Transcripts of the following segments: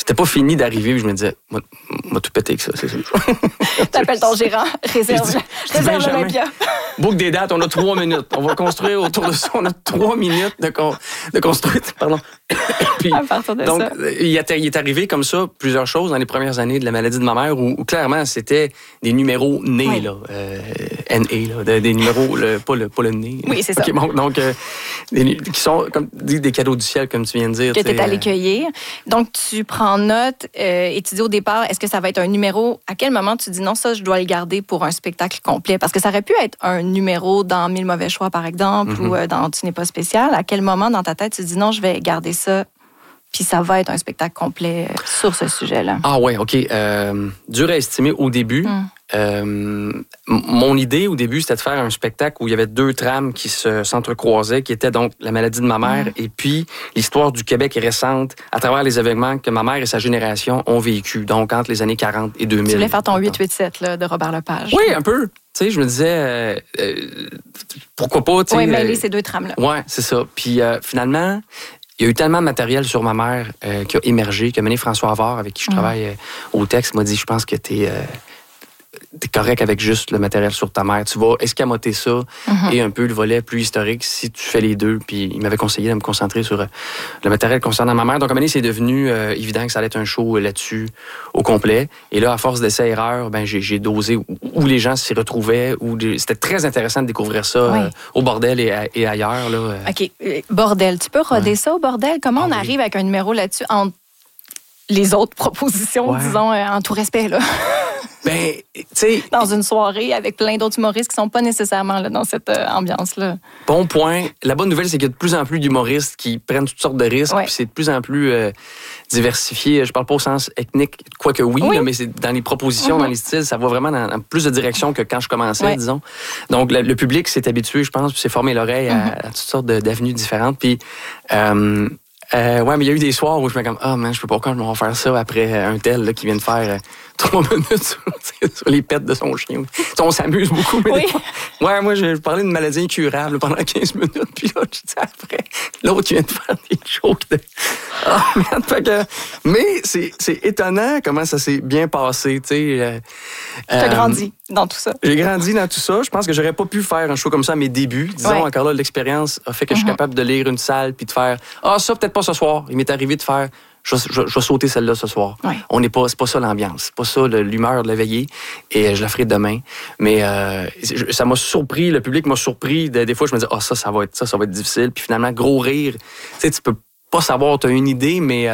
c'était pas fini d'arriver, puis je me disais, moi tout pété avec ça, c'est ça. T'appelles ton gérant, réserve l'Olympia. Book des dates, on a 3 minutes. On va construire autour de ça, on a 3 minutes de construire, pardon. Puis, à partir de donc, ça. Il est arrivé comme ça plusieurs choses dans les premières années de la maladie de ma mère où clairement, c'était des numéros nés, oui. là, NA, là, des numéros, pas le nez. Oui, c'est ça. Okay, bon, donc, qui sont comme des cadeaux du ciel, comme tu viens de dire. Que tu es allé cueillir. Donc, tu prends note et tu dis au départ, est-ce que ça va être un numéro? À quel moment tu dis non, ça, je dois le garder pour un spectacle complet? Parce que ça aurait pu être un numéro dans 1000 mauvais choix, par exemple, ou dans Tu n'es pas spécial. À quel moment dans ta tête tu dis non, je vais garder ça, puis ça va être un spectacle complet sur ce sujet-là? Ah ouais, OK. Dur à estimer au début. Mon idée au début, c'était de faire un spectacle où il y avait 2 trames qui s'entrecroisaient, qui étaient donc la maladie de ma mère et puis l'histoire du Québec récente à travers les événements que ma mère et sa génération ont vécu, donc entre les années 40 et 2000. Tu voulais faire ton 887 là, de Robert Lepage. Oui, un peu. Tu sais, je me disais, pourquoi pas, tu sais. Oui, mêler ces 2 trames-là. Oui, c'est ça. Puis finalement, il y a eu tellement de matériel sur ma mère qui a émergé, qui a mené François Havard, avec qui je travaille au texte, m'a dit, je pense que t'es correct avec juste le matériel sur ta mère. Tu vas escamoter ça et un peu le volet plus historique si tu fais les 2. Puis il m'avait conseillé de me concentrer sur le matériel concernant ma mère. Donc, à un moment donné, c'est devenu évident que ça allait être un show là-dessus au complet. Et là, à force d'essais-erreurs, j'ai dosé où les gens s'y retrouvaient. C'était très intéressant de découvrir ça au bordel et ailleurs. Là. OK. Bordel. Tu peux roder ça au bordel? Comment on arrive avec un numéro là-dessus entre les autres propositions, disons, en tout respect, là? Ben, tu sais... Dans une soirée avec plein d'autres humoristes qui sont pas nécessairement là, dans cette ambiance-là. Bon point. La bonne nouvelle, c'est qu'il y a de plus en plus d'humoristes qui prennent toutes sortes de risques, puis c'est de plus en plus diversifié. Je parle pas au sens ethnique, quoique oui. Là, mais c'est dans les propositions, dans les styles, ça va vraiment dans plus de direction que quand je commençais, disons. Donc, le public s'est habitué, je pense, puis s'est formé l'oreille à toutes sortes d'avenues différentes. Puis... mais il y a eu des soirs où je me dis comme, je peux pas quand je vais faire ça après un tel là, qui vient de faire 3 minutes sur les pets de son chien. On s'amuse beaucoup. Mais moi, je parlais d'une maladie incurable pendant 15 minutes, puis là, je dis après, l'autre qui vient de faire des jokes de... Mais c'est étonnant comment ça s'est bien passé, tu sais. T'as grandi dans tout ça. J'ai grandi dans tout ça. Je pense que j'aurais pas pu faire un show comme ça à mes débuts. Disons, encore là, l'expérience a fait que je suis capable de lire une salle puis de faire ça, peut-être pas ce soir. Il m'est arrivé de faire je vais sauter celle-là ce soir. C'est pas ça l'ambiance. C'est pas ça l'humeur de la veillée. Et je la ferai demain. Mais ça m'a surpris. Le public m'a surpris. Des fois, je me dis, ça va être difficile. Puis finalement, gros rire. Tu sais, tu peux pas savoir, tu as une idée, mais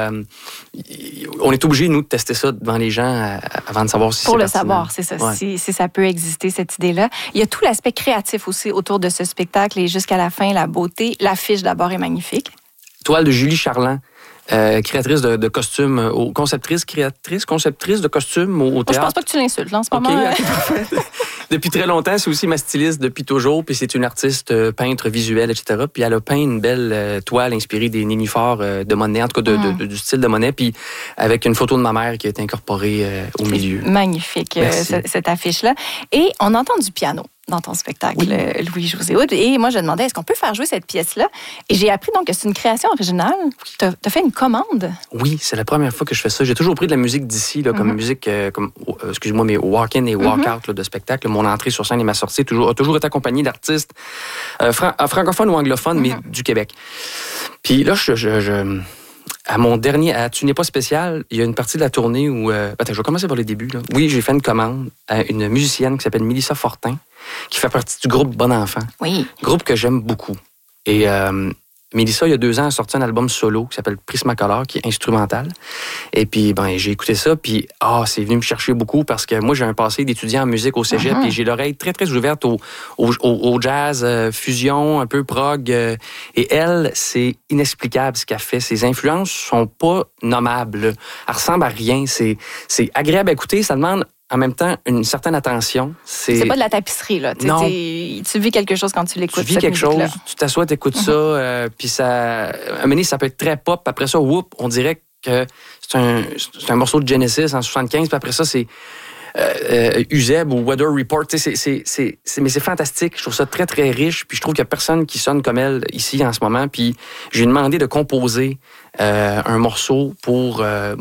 on est obligé, nous, de tester ça devant les gens avant de savoir si c'est pour le pertinent. savoir, c'est ça, si ça peut exister, cette idée-là. Il y a tout l'aspect créatif aussi autour de ce spectacle et jusqu'à la fin, la beauté. L'affiche, d'abord, est magnifique. Toile de Julie Charland. Créatrice de costumes, conceptrice de costumes au théâtre. Je pense pas que tu l'insultes, là, en ce moment. Parfait. Depuis très longtemps, c'est aussi ma styliste depuis toujours, puis c'est une artiste peintre visuelle, etc. Puis elle a peint une belle toile inspirée des nénuphars de Monet, en tout cas du style de Monet, puis avec une photo de ma mère qui est incorporée au milieu. Magnifique, cette affiche-là. Et on entend du piano dans ton spectacle, Louis-José Hood. Et moi, je demandais, est-ce qu'on peut faire jouer cette pièce-là? Et j'ai appris donc que c'est une création originale. Tu as fait une commande. Oui, c'est la première fois que je fais ça. J'ai toujours pris de la musique d'ici, là, comme musique, excusez-moi, mais walk-in et walk-out de spectacle. Mon entrée sur scène et ma sortie a toujours été accompagnée d'artistes francophones ou anglophones, mais du Québec. Puis là, à mon dernier, à Tu n'es pas spécial, il y a une partie de la tournée où... je vais commencer par le début. Là. Oui, j'ai fait une commande à une musicienne qui s'appelle Mélissa Fortin, qui fait partie du groupe Bon Enfant. Oui. Groupe que j'aime beaucoup. Et Mélissa, il y a 2 ans, a sorti un album solo qui s'appelle Prismacolor, qui est instrumental. Et puis, j'ai écouté ça, puis c'est venu me chercher beaucoup parce que moi, j'ai un passé d'étudiant en musique au cégep, et j'ai l'oreille très, très ouverte au jazz, fusion, un peu prog. Et elle, c'est inexplicable ce qu'elle fait. Ses influences sont pas nommables. Elle ressemble à rien. C'est agréable à écouter. Ça demande en même temps une certaine attention. C'est pas de la tapisserie, là. Non. Tu vis quelque chose quand tu l'écoutes. Tu vis quelque chose, tu t'assois, t'écoutes ça, puis ça... À un moment donné, ça peut être très pop. Après ça, on dirait que c'est un morceau de Genesis en 75, puis après ça, c'est Uzeb ou Weather Report. Mais c'est fantastique. Je trouve ça très, très riche, puis je trouve qu'il y a personne qui sonne comme elle ici en ce moment, puis j'ai demandé de composer un morceau pour